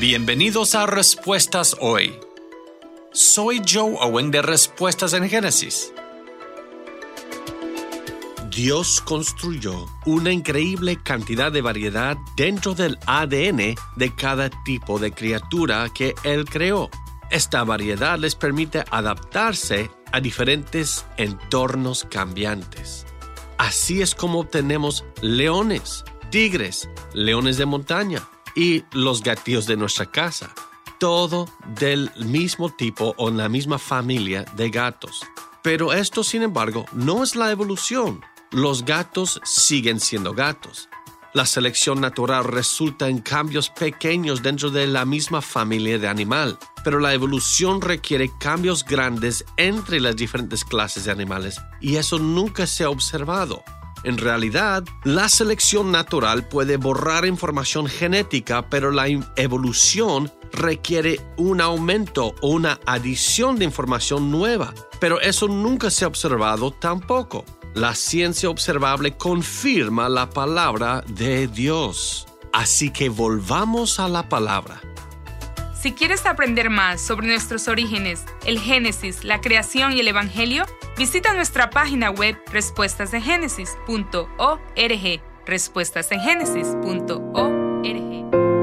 Bienvenidos a Respuestas Hoy. Soy Joe Owen de Respuestas en Génesis. Dios construyó una increíble cantidad de variedad dentro del ADN de cada tipo de criatura que Él creó. Esta variedad les permite adaptarse a diferentes entornos cambiantes. Así es como obtenemos leones, tigres, leones de montaña y los gatillos de nuestra casa. Todo del mismo tipo o en la misma familia de gatos. Pero esto, sin embargo, no es la evolución. Los gatos siguen siendo gatos. La selección natural resulta en cambios pequeños dentro de la misma familia de animal, pero la evolución requiere cambios grandes entre las diferentes clases de animales y eso nunca se ha observado. En realidad, la selección natural puede borrar información genética, pero la evolución requiere un aumento o una adición de información nueva, pero eso nunca se ha observado tampoco. La ciencia observable confirma la palabra de Dios. Así que volvamos a la palabra. Si quieres aprender más sobre nuestros orígenes, el Génesis, la creación y el Evangelio, visita nuestra página web respuestasengenesis.org, respuestasengenesis.org.